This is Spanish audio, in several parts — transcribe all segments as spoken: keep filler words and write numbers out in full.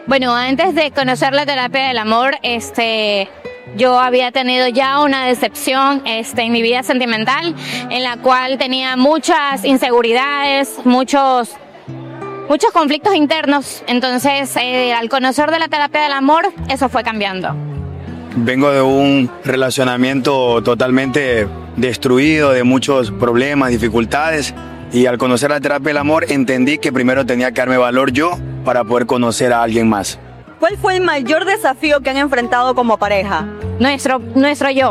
Bueno, antes de conocer la terapia del amor, este, yo había tenido ya una decepción este, en mi vida sentimental, en la cual tenía muchas inseguridades, muchos, muchos conflictos internos. Entonces, eh, al conocer de la terapia del amor, eso fue cambiando. Vengo de un relacionamiento totalmente destruido, de muchos problemas, dificultades, y al conocer la terapia del amor entendí que primero tenía que darme valor yo para poder conocer a alguien más. ¿Cuál fue el mayor desafío que han enfrentado como pareja? Nuestro, nuestro yo.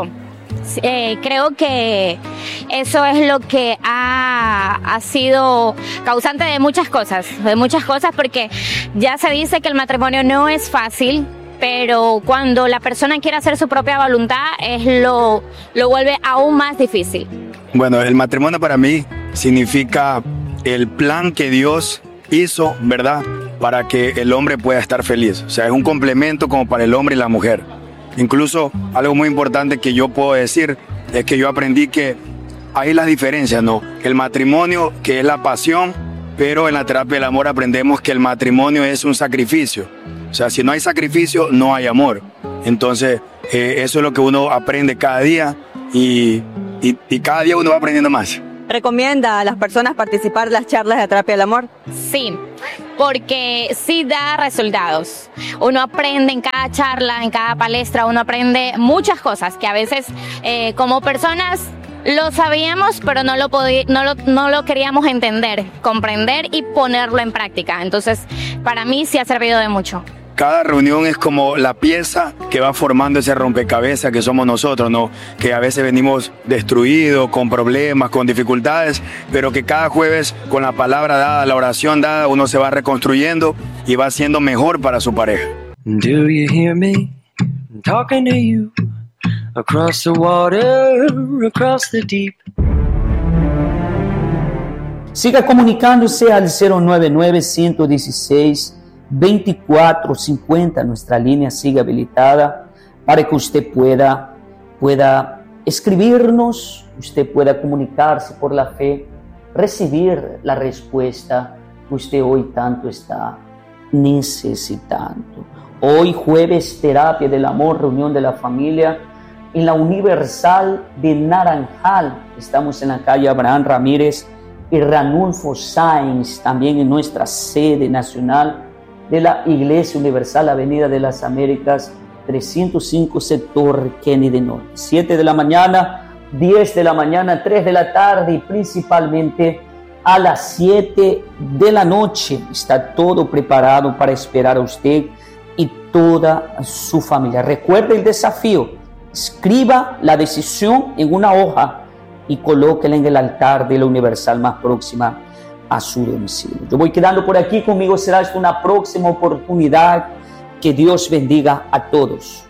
Eh, creo que eso es lo que ha, ha sido causante de muchas cosas, de muchas cosas, porque ya se dice que el matrimonio no es fácil, pero cuando la persona quiere hacer su propia voluntad, es lo, lo vuelve aún más difícil. Bueno, el matrimonio para mí significa el plan que Dios hizo, ¿verdad?, para que el hombre pueda estar feliz. O sea, es un complemento como para el hombre y la mujer. Incluso algo muy importante que yo puedo decir es que yo aprendí que hay las diferencias, ¿no? El matrimonio, que es la pasión, pero en la terapia del amor aprendemos que el matrimonio es un sacrificio. O sea, si no hay sacrificio, no hay amor. Entonces, eh, eso es lo que uno aprende cada día y, y, y cada día uno va aprendiendo más. ¿Recomienda a las personas participar de las charlas de terapia del amor? Sí, porque sí da resultados. Uno aprende en cada charla, en cada palestra, uno aprende muchas cosas que a veces eh, como personas lo sabíamos, pero no lo, podí, no, lo, no lo queríamos entender, comprender y ponerlo en práctica. Entonces, para mí sí ha servido de mucho. Cada reunión es como la pieza que va formando ese rompecabezas que somos nosotros, ¿no? Que a veces venimos destruidos, con problemas, con dificultades, pero que cada jueves con la palabra dada, la oración dada, uno se va reconstruyendo y va siendo mejor para su pareja. Do you hear me talking to you across the water, across the deep? Siga comunicándose al cero nueve nueve, uno uno seis, veinticuatro cincuenta, nuestra línea sigue habilitada para que usted pueda, pueda escribirnos, usted pueda comunicarse por la fe, recibir la respuesta que usted hoy tanto está necesitando. Hoy jueves, terapia del amor, reunión de la familia en la Universal de Naranjal. Estamos en la calle Abraham Ramírez y Ranulfo Sáenz, también en nuestra sede nacional de la Iglesia Universal, Avenida de las Américas, trescientos cinco, sector Kennedy Norte. siete de la mañana, diez de la mañana, tres de la tarde y principalmente a las siete de la noche. Está todo preparado para esperar a usted y toda su familia. Recuerde el desafío. Escriba la decisión en una hoja y colóquela en el altar de la Universal más próxima a su domicilio. Yo voy quedando por aquí, conmigo será hasta una próxima oportunidad. Que Dios bendiga a todos.